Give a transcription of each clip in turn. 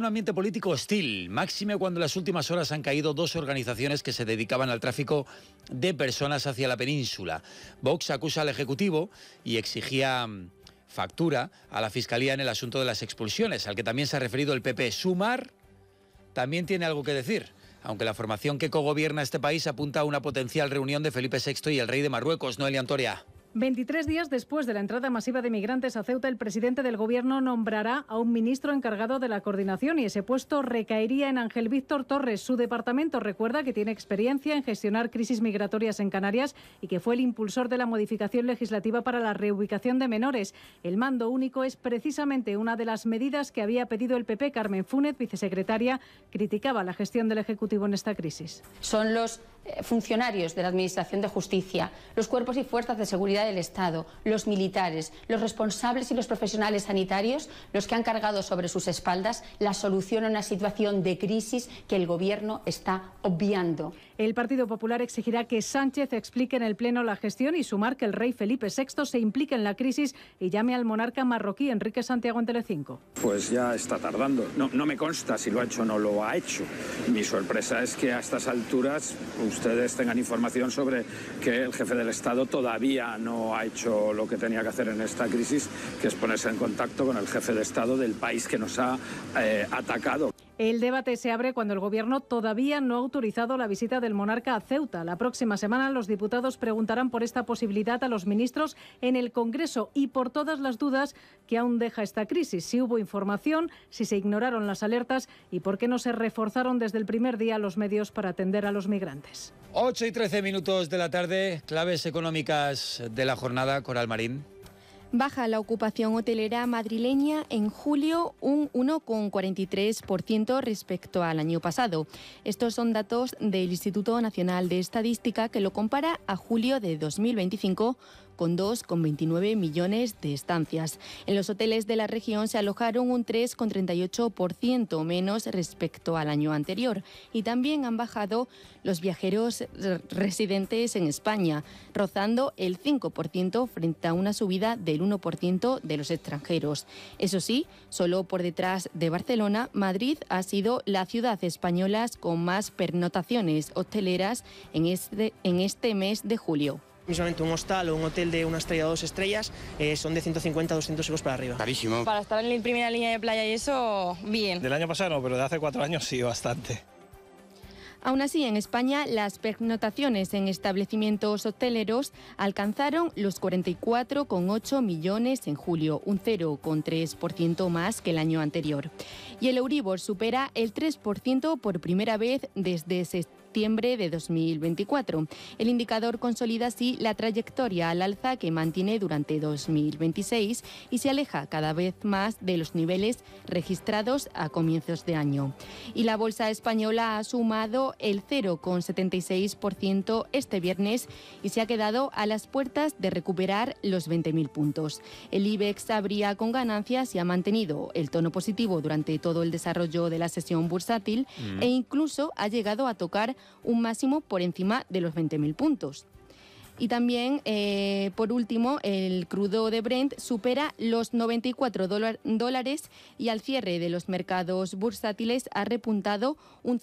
un ambiente político hostil, máxime cuando en las últimas horas han caído dos organizaciones que se dedicaban al tráfico de personas hacia la península. Vox acusa al Ejecutivo y exigía factura a la Fiscalía en el asunto de las expulsiones, al que también se ha referido el PP. Sumar también tiene algo que decir, aunque la formación que cogobierna este país apunta a una potencial reunión de Felipe VI y el rey de Marruecos. Noelia Antoria. 23 días después de la entrada masiva de migrantes a Ceuta, el presidente del Gobierno nombrará a un ministro encargado de la coordinación y ese puesto recaería en Ángel Víctor Torres. Su departamento recuerda que tiene experiencia en gestionar crisis migratorias en Canarias y que fue el impulsor de la modificación legislativa para la reubicación de menores. El mando único es precisamente una de las medidas que había pedido el PP. Carmen Fúnez, vicesecretaria, criticaba la gestión del Ejecutivo en esta crisis. Son los funcionarios de la Administración de Justicia, los cuerpos y fuerzas de seguridad del Estado, los militares, los responsables y los profesionales sanitarios los que han cargado sobre sus espaldas la solución a una situación de crisis que el Gobierno está obviando. El Partido Popular exigirá que Sánchez explique en el Pleno la gestión y sumar que el rey Felipe VI se implique en la crisis y llame al monarca marroquí Enrique Santiago en Telecinco. Pues ya está tardando. No me consta si lo ha hecho o no lo ha hecho. Mi sorpresa es que a estas alturas ustedes tengan información sobre que el jefe del Estado todavía no ha hecho lo que tenía que hacer en esta crisis, que es ponerse en contacto con el jefe de Estado del país que nos ha atacado. El debate se abre cuando el Gobierno todavía no ha autorizado la visita del monarca a Ceuta. La próxima semana los diputados preguntarán por esta posibilidad a los ministros en el Congreso y por todas las dudas que aún deja esta crisis. Si hubo información, si se ignoraron las alertas y por qué no se reforzaron desde el primer día los medios para atender a los migrantes. 8 y 13 minutos de la tarde, claves económicas de la jornada, Coral Marín. Baja la ocupación hotelera madrileña en julio un 1,43% respecto al año pasado. Estos son datos del Instituto Nacional de Estadística, que lo compara a julio de 2025 con 2,29 millones de estancias. En los hoteles de la región se alojaron un 3,38% menos respecto al año anterior y también han bajado los viajeros residentes en España, rozando el 5% frente a una subida del 1% de los extranjeros. Eso sí, solo por detrás de Barcelona, Madrid ha sido la ciudad española con más pernoctaciones hoteleras en este mes de julio. Mismamente un hostal o un hotel de una estrella o 2 estrellas son de 150 a 200 euros para arriba. Carísimo. Para estar en la primera línea de playa y eso, bien. Del año pasado no, pero de hace 4 años sí, bastante. Aún así, en España, las pernoctaciones en establecimientos hoteleros alcanzaron los 44,8 millones en julio, un 0,3% más que el año anterior. Y el Euribor supera el 3% por primera vez desde septiembre de 2024. El indicador consolida así la trayectoria al alza que mantiene durante 2026 y se aleja cada vez más de los niveles registrados a comienzos de año. Y la bolsa española ha sumado el 0,76% este viernes y se ha quedado a las puertas de recuperar los 20.000 puntos. El IBEX abría con ganancias y ha mantenido el tono positivo durante todo el desarrollo de la sesión bursátil e incluso ha llegado a tocar un máximo por encima de los 20.000 puntos. Y también, por último, el crudo de Brent supera los 94 dólares y al cierre de los mercados bursátiles ha repuntado un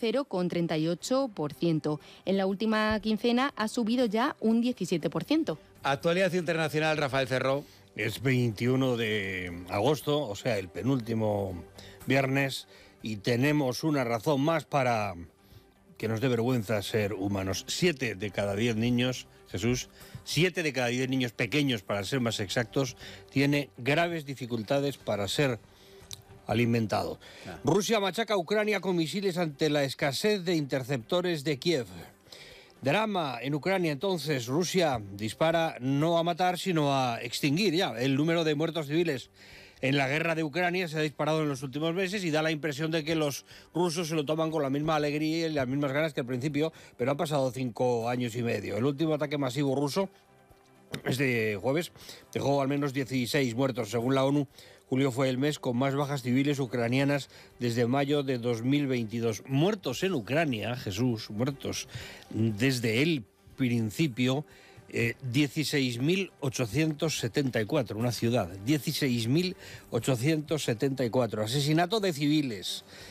0,38%. En la última quincena ha subido ya un 17%. Actualidad internacional, Rafael Cerro. Es 21 de agosto, o sea, el penúltimo viernes, y tenemos una razón más para que nos dé vergüenza ser humanos. 7 de cada 10 niños, Jesús, 7 de cada 10 niños pequeños, para ser más exactos, tiene graves dificultades para ser alimentado. Rusia machaca a Ucrania con misiles ante la escasez de interceptores de Kiev. Drama en Ucrania, entonces. Rusia dispara no a matar, sino a extinguir ya el número de muertos civiles en la guerra de Ucrania. Se ha disparado en los últimos meses y da la impresión de que los rusos se lo toman con la misma alegría y las mismas ganas que al principio, pero han pasado 5 años y medio. El último ataque masivo ruso, este jueves, dejó al menos 16 muertos. Según la ONU, julio fue el mes con más bajas civiles ucranianas desde mayo de 2022. Muertos en Ucrania, Jesús, muertos desde el principio, 16.874, una ciudad, 16.874. Asesinato de civiles,